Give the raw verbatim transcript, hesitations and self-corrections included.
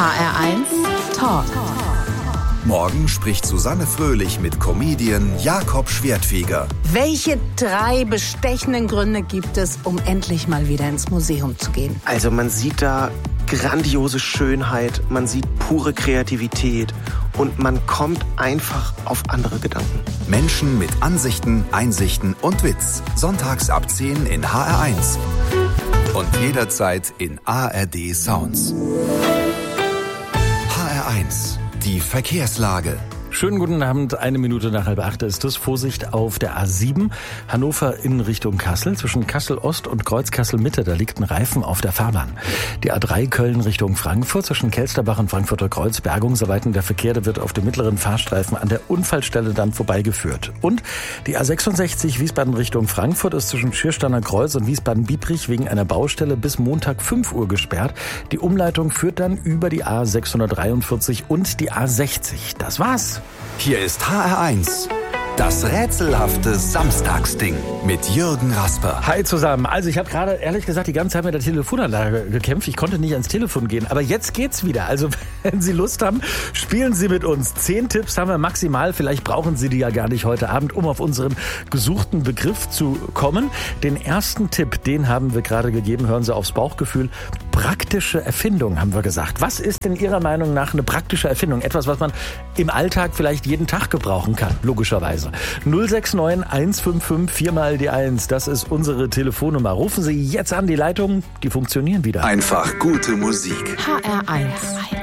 H R eins Talk. Morgen spricht Susanne Fröhlich mit Comedian Jakob Schwertfeger. Welche drei bestechenden Gründe gibt es, um endlich mal wieder ins Museum zu gehen? Also man sieht da grandiose Schönheit, man sieht pure Kreativität und man kommt einfach auf andere Gedanken. Menschen mit Ansichten, Einsichten und Witz. Sonntags ab zehn in H R eins. Und jederzeit in A R D Sounds. H R eins. Die Verkehrslage. Schönen guten Abend, eine Minute nach halb acht ist es. Vorsicht auf der A sieben, Hannover in Richtung Kassel. Zwischen Kassel Ost und Kreuz Kassel Mitte, da liegt ein Reifen auf der Fahrbahn. Die A drei Köln Richtung Frankfurt, zwischen Kelsterbach und Frankfurter Kreuz, Bergungsarbeiten. Der Verkehr, der wird auf dem mittleren Fahrstreifen an der Unfallstelle dann vorbeigeführt. Und die A sechsundsechzig Wiesbaden Richtung Frankfurt ist zwischen Schiersteiner Kreuz und Wiesbaden-Biebrich wegen einer Baustelle bis Montag fünf Uhr gesperrt. Die Umleitung führt dann über die A sechshundertdreiundvierzig und die A sechzig. Das war's. Hier ist H R eins. Das rätselhafte Samstagsding mit Jürgen Rasper. Hi zusammen. Also ich habe gerade ehrlich gesagt die ganze Zeit mit der Telefonanlage gekämpft. Ich konnte nicht ans Telefon gehen. Aber jetzt geht's wieder. Also wenn Sie Lust haben, spielen Sie mit uns. Zehn Tipps haben wir maximal. Vielleicht brauchen Sie die ja gar nicht heute Abend, um auf unseren gesuchten Begriff zu kommen. Den ersten Tipp, den haben wir gerade gegeben. Hören Sie aufs Bauchgefühl. Praktische Erfindung, haben wir gesagt. Was ist in Ihrer Meinung nach eine praktische Erfindung? Etwas, was man im Alltag vielleicht jeden Tag gebrauchen kann, logischerweise. null sechs neun eins fünf fünf vier mal die eins, das ist unsere Telefonnummer. Rufen Sie jetzt an, die Leitungen, die funktionieren wieder. Einfach gute Musik. H R eins.